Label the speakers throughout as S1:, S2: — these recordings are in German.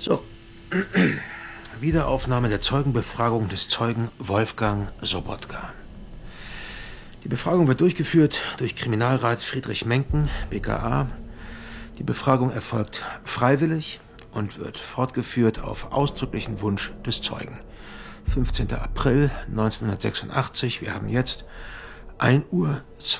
S1: So. Wiederaufnahme der Zeugenbefragung des Zeugen Wolfgang Sobotka. Die Befragung wird durchgeführt durch Kriminalrat Friedrich Menken, BKA. Die Befragung erfolgt freiwillig und wird fortgeführt auf ausdrücklichen Wunsch des Zeugen. 15. April 1986, wir haben jetzt 1:22 Uhr.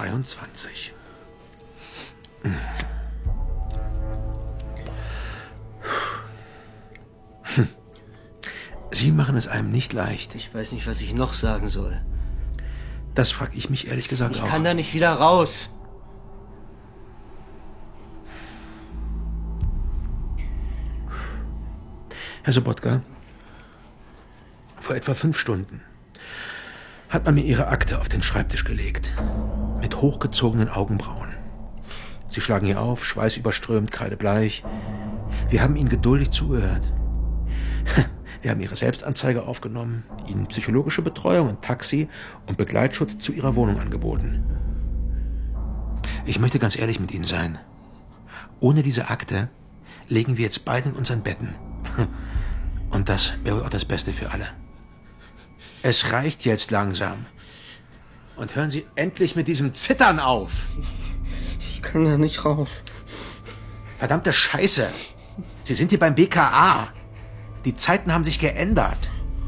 S1: Sie machen es einem nicht leicht.
S2: Ich weiß nicht, was ich noch sagen soll.
S1: Das frage ich mich ehrlich gesagt auch.
S2: Ich kann da nicht wieder raus.
S1: Herr Sobotka, vor etwa 5 Stunden hat man mir Ihre Akte auf den Schreibtisch gelegt. Mit hochgezogenen Augenbrauen. Sie schlagen hier auf, schweißüberströmt, kreidebleich. Wir haben Ihnen geduldig zugehört. Wir haben Ihre Selbstanzeige aufgenommen, Ihnen psychologische Betreuung in Taxi und Begleitschutz zu Ihrer Wohnung angeboten. Ich möchte ganz ehrlich mit Ihnen sein. Ohne diese Akte legen wir jetzt beide in unseren Betten. Und das wäre auch das Beste für alle. Es reicht jetzt langsam. Und hören Sie endlich mit diesem Zittern auf.
S2: Ich kann da nicht raus.
S1: Verdammte Scheiße. Sie sind hier beim BKA. Die Zeiten haben sich geändert.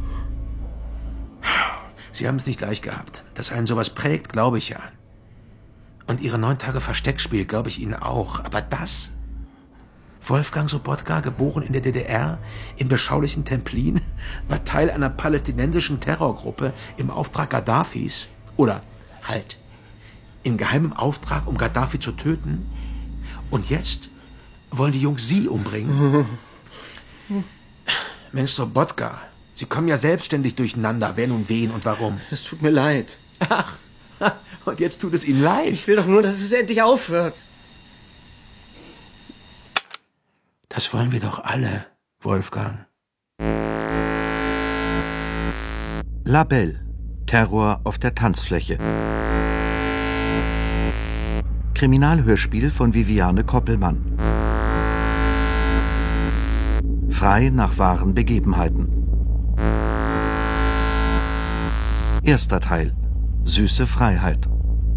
S1: Sie haben es nicht leicht gehabt. Dass einen sowas prägt, glaube ich ja. Und Ihre 9 Tage Versteckspiel glaube ich Ihnen auch. Aber das? Wolfgang Sobotka, geboren in der DDR, im beschaulichen Templin, war Teil einer palästinensischen Terrorgruppe im Auftrag Gaddafis. Oder halt, in geheimem Auftrag, um Gaddafi zu töten. Und jetzt wollen die Jungs Sie umbringen. Mensch, Sobotka, Sie kommen ja selbstständig durcheinander, wer nun wen und warum.
S2: Es tut mir leid.
S1: Ach, und jetzt tut es Ihnen leid.
S2: Ich will doch nur, dass es endlich aufhört.
S1: Das wollen wir doch alle, Wolfgang.
S3: Labelle. Terror auf der Tanzfläche. Kriminalhörspiel von Viviane Koppelmann. Frei nach wahren Begebenheiten. Erster Teil. Süße Freiheit.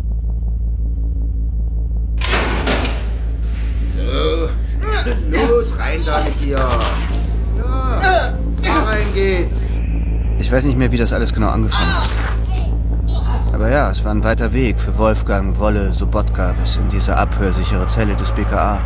S4: So, los, rein da mit dir. Ja, rein geht's.
S2: Ich weiß nicht mehr, wie das alles genau angefangen hat. Aber ja, es war ein weiter Weg für Wolfgang Wolle Sobotka bis in diese abhörsichere Zelle des BKA.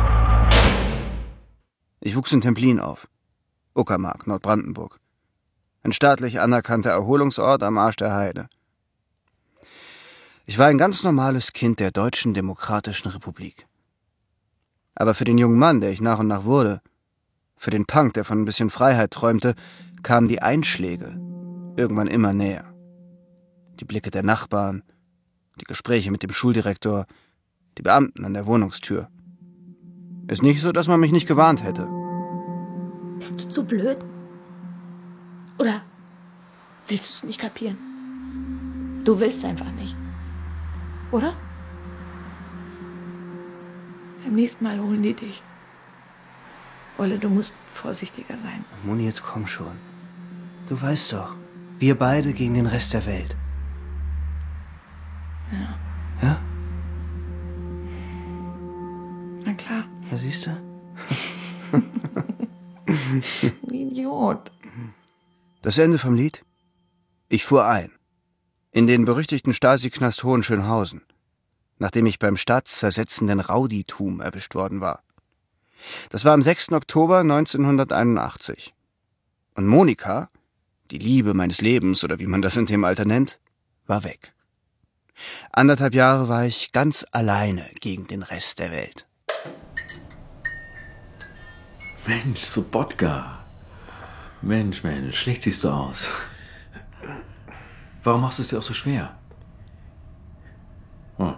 S2: Ich wuchs in Templin auf. Uckermark, Nordbrandenburg. Ein staatlich anerkannter Erholungsort am Arsch der Heide. Ich war ein ganz normales Kind der Deutschen Demokratischen Republik. Aber für den jungen Mann, der ich nach und nach wurde, für den Punk, der von ein bisschen Freiheit träumte, kamen die Einschläge irgendwann immer näher. Die Blicke der Nachbarn, die Gespräche mit dem Schuldirektor, die Beamten an der Wohnungstür. Ist nicht so, dass man mich nicht gewarnt hätte.
S5: Bist du zu blöd? Oder willst du es nicht kapieren? Du willst einfach nicht. Oder? Beim nächsten Mal holen die dich. Wolle, du musst vorsichtiger sein.
S2: Moni, jetzt komm schon. Du weißt doch, wir beide gegen den Rest der Welt.
S5: Ja.
S2: Ja?
S5: Na klar.
S2: Ja, siehst du?
S5: Idiot.
S2: Das Ende vom Lied? Ich fuhr ein. In den berüchtigten Stasi-Knast Hohenschönhausen, nachdem ich beim staatszersetzenden Rowdytum erwischt worden war. Das war am 6. Oktober 1981. Und Monika, die Liebe meines Lebens oder wie man das in dem Alter nennt, war weg. 1,5 Jahre war ich ganz alleine gegen den Rest der Welt.
S6: Mensch, Sobotka. Mensch, schlecht siehst du aus. Warum machst du es dir auch so schwer? Hm.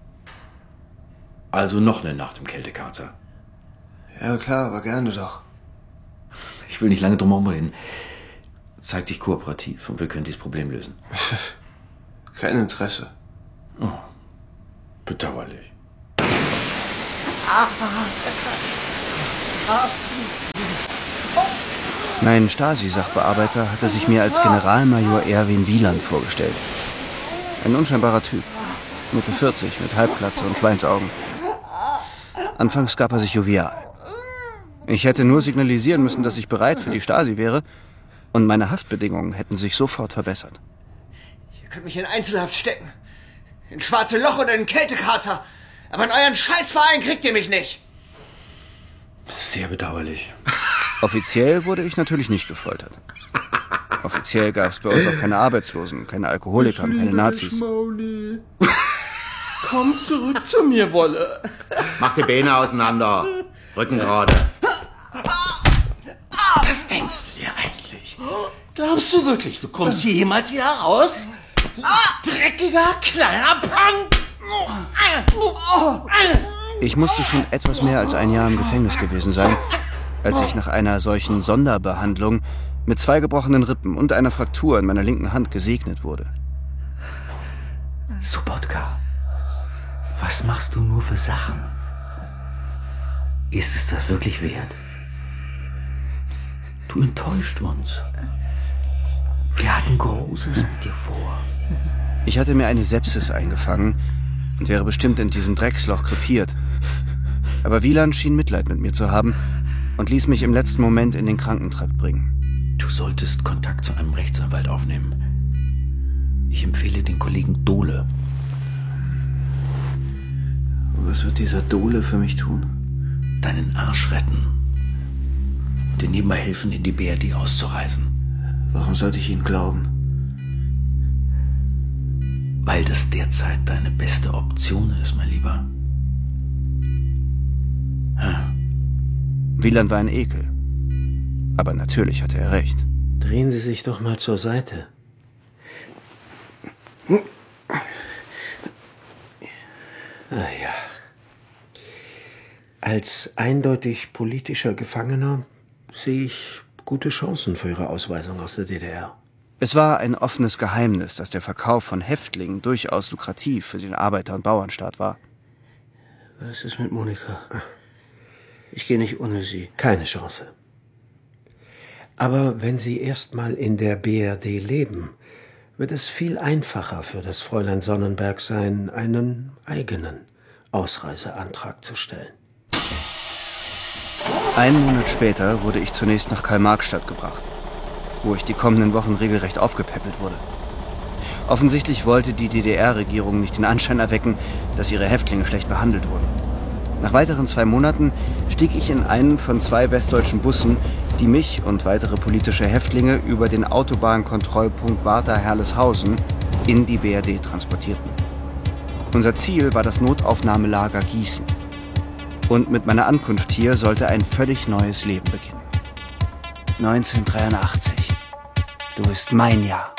S6: Also noch eine Nacht im Kältekarzer.
S2: Ja klar, aber gerne doch.
S6: Ich will nicht lange drum herum reden. Zeig dich kooperativ und wir können dieses Problem lösen.
S2: Kein Interesse.
S6: Oh, bedauerlich.
S2: Mein Stasi-Sachbearbeiter hatte sich mir als Generalmajor Erwin Wieland vorgestellt. Ein unscheinbarer Typ, Mitte 40, mit Halbglatze und Schweinsaugen. Anfangs gab er sich jovial. Ich hätte nur signalisieren müssen, dass ich bereit für die Stasi wäre, und meine Haftbedingungen hätten sich sofort verbessert.
S7: Ihr könnt mich in Einzelhaft stecken, in schwarze Loch oder in Kältekarzer, aber in euren Scheißverein kriegt ihr mich nicht.
S6: Das ist sehr bedauerlich.
S2: Offiziell wurde ich natürlich nicht gefoltert. Offiziell gab es bei uns auch keine Arbeitslosen, keine Alkoholiker, keine Nazis.
S7: Komm zurück zu mir, Wolle.
S4: Mach die Beine auseinander. Rücken gerade.
S7: Was denkst du dir eigentlich? Glaubst du wirklich, du kommst hier jemals wieder raus? Du dreckiger, kleiner Punk!
S2: Ich musste schon etwas mehr als ein Jahr im Gefängnis gewesen sein, als ich nach einer solchen Sonderbehandlung mit 2 gebrochenen Rippen und einer Fraktur in meiner linken Hand gesegnet wurde.
S8: Sobotka, was machst du nur für Sachen? Ist es das wirklich wert? Du enttäuscht uns. Wir hatten Großes mit dir vor.
S2: Ich hatte mir eine Sepsis eingefangen und wäre bestimmt in diesem Drecksloch krepiert. Aber Wieland schien Mitleid mit mir zu haben und ließ mich im letzten Moment in den Krankentrakt bringen.
S6: Du solltest Kontakt zu einem Rechtsanwalt aufnehmen. Ich empfehle den Kollegen Dohle.
S2: Was wird dieser Dohle für mich tun?
S6: Deinen Arsch retten. Und dir nebenbei helfen, in die BRD auszureisen.
S2: Warum sollte ich ihn glauben?
S6: Weil das derzeit deine beste Option ist, mein Lieber.
S2: Wieland war ein Ekel. Aber natürlich hatte er recht.
S1: Drehen Sie sich doch mal zur Seite. Ja. Als eindeutig politischer Gefangener sehe ich gute Chancen für Ihre Ausweisung aus der DDR.
S2: Es war ein offenes Geheimnis, dass der Verkauf von Häftlingen durchaus lukrativ für den Arbeiter- und Bauernstaat war.
S1: Was ist mit Monika? Ich gehe nicht ohne sie. Keine Chance. Aber wenn Sie erst mal in der BRD leben, wird es viel einfacher für das Fräulein Sonnenberg sein, einen eigenen Ausreiseantrag zu stellen.
S2: Einen Monat später wurde ich zunächst nach Karl-Marx-Stadt gebracht, wo ich die kommenden Wochen regelrecht aufgepäppelt wurde. Offensichtlich wollte die DDR-Regierung nicht den Anschein erwecken, dass ihre Häftlinge schlecht behandelt wurden. Nach weiteren 2 Monaten stieg ich in einen von 2 westdeutschen Bussen, die mich und weitere politische Häftlinge über den Autobahnkontrollpunkt Warta-Herleshausen in die BRD transportierten. Unser Ziel war das Notaufnahmelager Gießen. Und mit meiner Ankunft hier sollte ein völlig neues Leben beginnen. 1983. Du bist mein Jahr.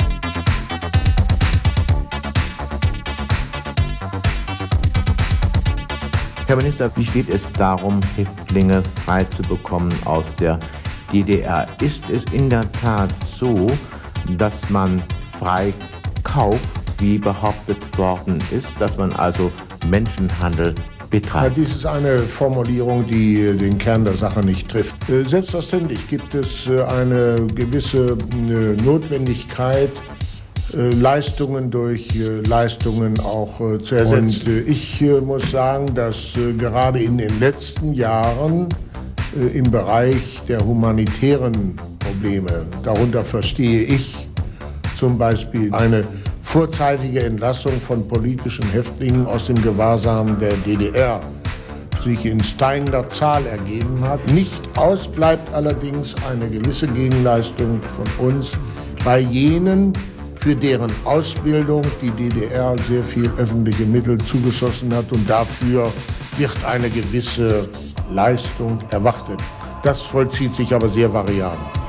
S9: Herr Minister, wie steht es darum, Häftlinge frei zu bekommen aus der DDR? Ist es in der Tat so, dass man frei kauft, wie behauptet worden ist, dass man also Menschenhandel betreibt?
S10: Dies ist eine Formulierung, die den Kern der Sache nicht trifft. Selbstverständlich gibt es eine gewisse Notwendigkeit, Leistungen durch Leistungen auch zu ersetzen. Und ich muss sagen, dass gerade in den letzten Jahren im Bereich der humanitären Probleme, darunter verstehe ich zum Beispiel eine vorzeitige Entlassung von politischen Häftlingen aus dem Gewahrsam der DDR, sich in steigender Zahl ergeben hat. Nicht aus bleibt allerdings eine gewisse Gegenleistung von uns bei jenen, für deren Ausbildung die DDR sehr viel öffentliche Mittel zugeschossen hat, und dafür wird eine gewisse Leistung erwartet. Das vollzieht sich aber sehr variabel.